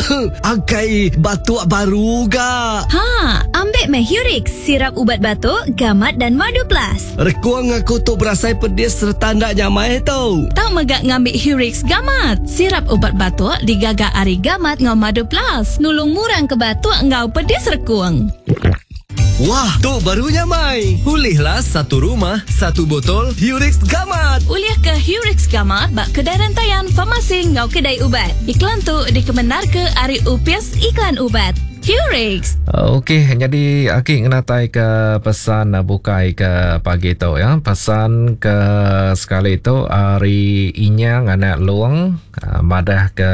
Agai batuk baru ga. Ambil Mahurix, sirap ubat batuk, gamat dan madu plus. Rekuang aku tu berasai pedis serta ndak nyamai tau. Tahu megak ngambil Hurix gamat. Sirap ubat batuk digagak ari gamat ngau madu plus. Nulung murang ke batuk ngau pedis rekuang. Wah, tu barunya Mai. Pulihlah satu rumah, satu botol Hurix Gamat. Uliah ke Hurix Gamat bak kedai rantaian farmasi ngau kedai ubat. Iklan tu dikebenar ke Ari Upias iklan ubat. Hurix. Okey, jadi Aki ngenatai ke pesan bukai ke pagi tu ya. Pesan ke sekali tu Ari Inyang anak luang madah ke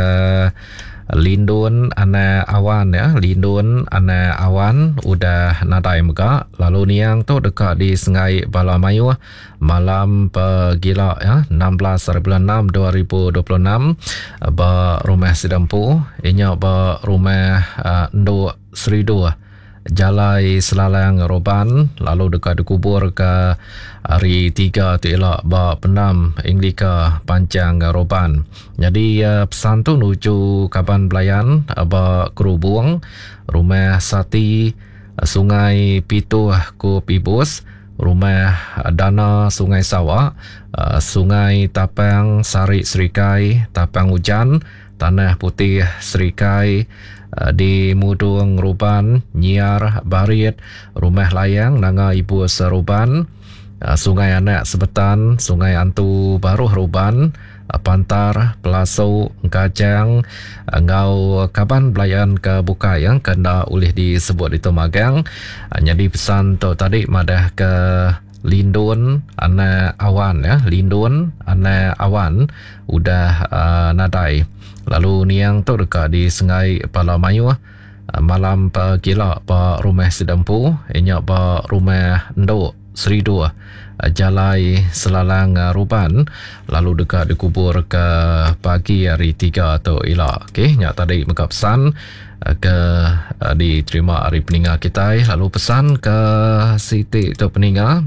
Lindun anak awan ya, Lindun anak awan udah nadai muka. Lalu niang tu dekat di Sungai Balamayu malam pegila ya, 16 bulan 6 2026 ba rumah Sidampu inya ba rumah Nduk Seridu Jalai Selalang Roban, lalu dekat dikubur ke hari 3 tu elak ba penam Inglika Pancang Roban. Jadi pesan tu nuju Kaban Belayan ba Kerubung, Rumah Sati Sungai Pitu ku Pibus, Rumah Dana Sungai Sawak, Sungai Tapang Sari Serikai Tapang Hujan, Tanah Putih Serikai di Mudung Ruban, Nyiar Barit, Rumah Layang Nanga Ibu Seruban, Sungai Anak Sebetan, Sungai Antu Baru Ruban, Pantar, Pelasau, Kajang, Ngau Kaban Belayan ke Buka yang kena oleh disebut itu magang. Jadi pesan tu tadi madah ke Lindun anak awan ya, Lindun anak awan udah nadai. Lalu niang tu dekat di Sungai Balamayu malam pagila pa rumah Sidampu inya pa rumah Nduk Seridu Jalai Selalang Ruban, lalu dekat dikubur ke pagi hari 3 atau ila. Okey, nya tadi muka pesan ke diterima hari peningat kita. Lalu pesan ke Siti tu peningat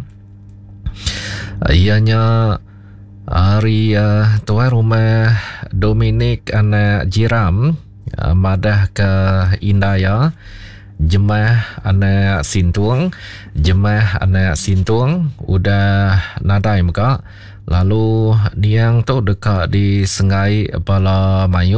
ianya hari tuai rumah Dominik anak Jiram madah ke Indaya, Jemaah anak Sintuang, Jemaah anak Sintuang udah nadai muka. Lalu niang tu dekat di Sungai Balamayu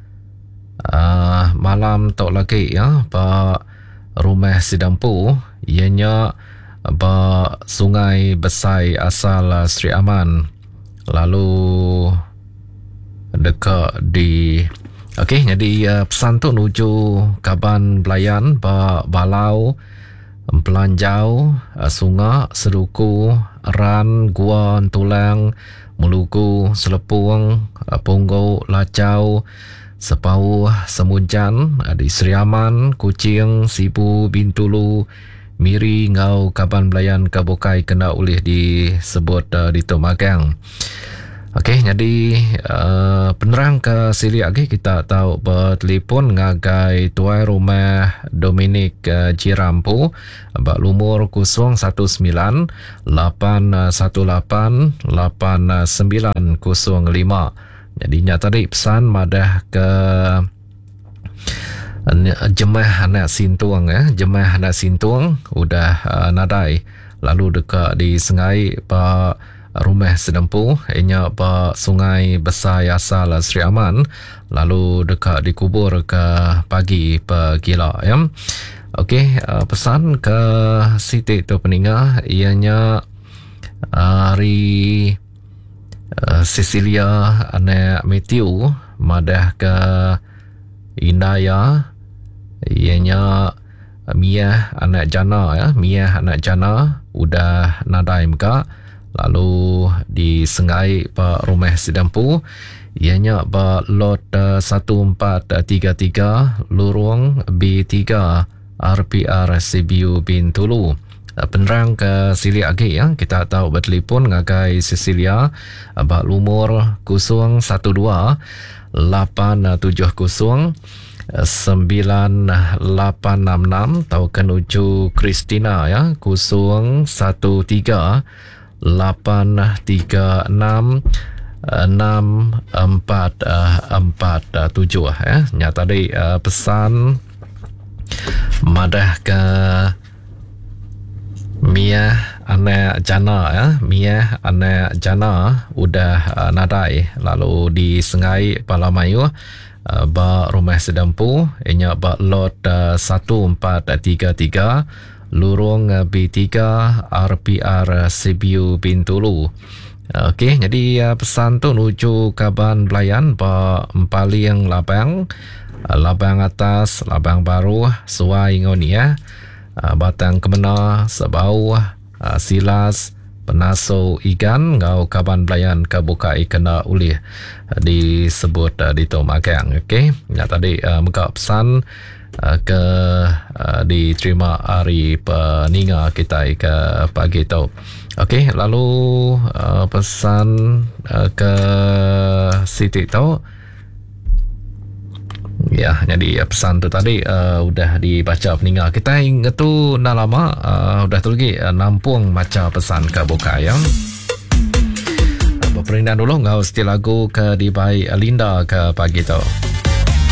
malam tu lagi ya pa rumah Sidampu ianya ba Sungai Besai asal Sri Aman. Lalu dekat di okey, jadi pesan tu nuju Kaban Belayan ba Balau, Pelanjau, Sunga, Seduku, Ran, Guan, Tulang, Muluku, Selepung, Punggau, Lacau, Sepau, Semunjan, di Sri Aman, Kuching, Sibu, Bintulu, Miri, Ngau, Kaban Belayan, Kabukai kena oleh disebut di Tomagang. Okey, jadi penerang ke sili lagi kita tahu bertelefon ngagai tuai rumah Dominik Jirampu bak lumur 019 818 8905. Jadi nya tadi pesan madah ke Jemaah anak Sintuang ya, Jemaah anak Sintuang udah nadai. Lalu dekat di Sungai pa rumah Sidampu inya pa Sungai Besar asal Sri Aman, lalu dekat dikubur ke pagi pegila ya. Okey, pesan ke Siti tu peningah ianya hari Cecilia anak Matthew madah ke Indaya ianya Mia anak Jana ya, Mia anak Jana udah nadai muka. Lalu di Sungai pa rumah Sidampu ianya ba lot 1433 lorong B3 RPR CBU Bintulu. Penerang ke sili lagi ya, kita tahu bertelefon ngagai Cecilia ba lumur 012 870 9866 atau kenuju Christina ya 013 836 6447 ya. Nya tadi pesan madah ke Mia anak jana ya. Mia anak jana udah nadai lalu disengai Palamayu ba rumah sedempu inya ba lot 1433 lurung B3 RPR Sibiu Bintulu. Okey, jadi pesan tu nuju Kaban Belayan ba Paling Labang, Labang Atas, Labang Baru, Suai Ngoni ya. Batang Kemena, Sebau, Silas, Penaso Igan, ngau Kaban Belayan kebukai kena ulih disebut di Tomakang. Okey, ya tadi muka pesan ke diterima hari peninga kita ke pagi tu. Okey, lalu pesan ke Siti tu. Ya, jadi pesan tu tadi udah dibaca peninga. Kita ingat tu dah lama udah tu lagi nampung macam pesan ke buka yang. Berperindah dulu ngau setiap lagu ke dibai Linda ke pagi tu.